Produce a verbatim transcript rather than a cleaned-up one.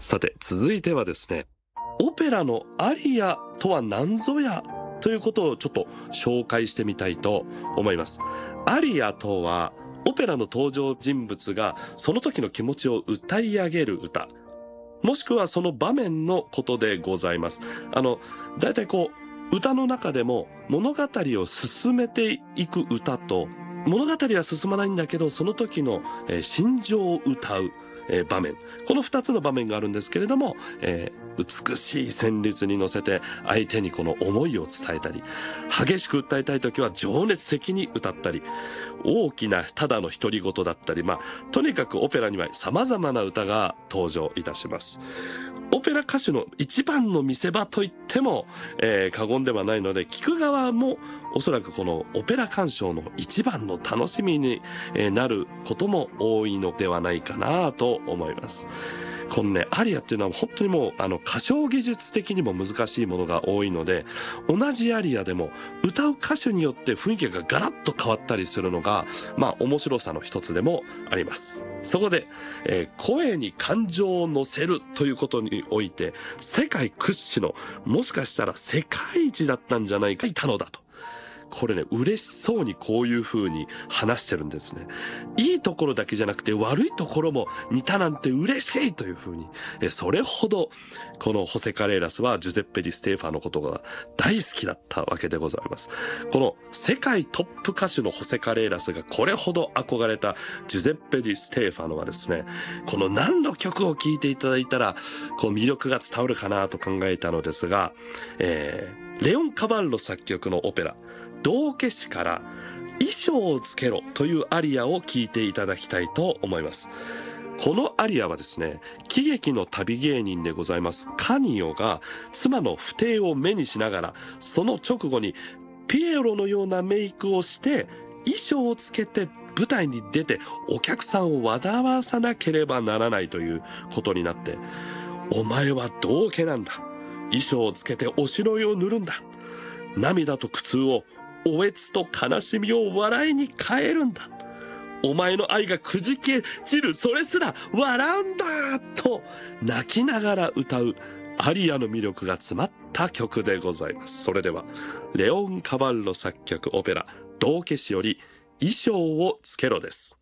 さて続いてはですね、オペラのアリアとは何ぞやということをちょっと紹介してみたいと思います。アリアとはオペラの登場人物がその時の気持ちを歌い上げる歌、もしくはその場面のことでございます。あのだいたいこう歌の中でも物語を進めていく歌と、物語は進まないんだけどその時の、えー、心情を歌うえー、場面、このふたつの場面があるんですけれども、えー、美しい旋律に乗せて相手にこの思いを伝えたり、激しく訴えたい時は情熱的に歌ったり、大きなただの独り言だったり、まあとにかくオペラには様々な歌が登場いたします。オペラ歌手の一番の見せ場と言っても、えー、過言ではないので、聞く側もおそらくこのオペラ鑑賞の一番の楽しみになることも多いのではないかなと思います。このね、アリアっていうのは本当にもうあの歌唱技術的にも難しいものが多いので、同じアリアでも歌う歌手によって雰囲気がガラッと変わったりするのが、まあ面白さの一つでもあります。そこで、えー、声に感情を乗せるということにおいて、世界屈指の、もしかしたら世界一だったんじゃないかいたのだと。これね、嬉しそうにこういう風に話してるんですね。いいところだけじゃなくて悪いところも似たなんて嬉しいという風に、えそれほどこのホセ・カレーラスはジュゼッペ・ディ・ステーファのことが大好きだったわけでございます。この世界トップ歌手のホセ・カレーラスがこれほど憧れたジュゼッペ・ディ・ステーファノはですね、この何の曲を聴いていただいたらこう魅力が伝わるかなと考えたのですが、えー、レオン・カバッロ作曲のオペラ道化師から衣装をつけろというアリアを聴いていただきたいと思います。このアリアはですね、喜劇の旅芸人でございますカニオが妻の不貞を目にしながら、その直後にピエロのようなメイクをして衣装をつけて舞台に出てお客さんを笑わさなければならないということになって、お前は道化なんだ、衣装をつけておしろいを塗るんだ、涙と苦痛をおえつと悲しみを笑いに変えるんだ、お前の愛がくじけ散るそれすら笑うんだと泣きながら歌うアリアの魅力が詰まった曲でございます。それではレオン・カバッロ作曲オペラ道化師より衣装をつけろです。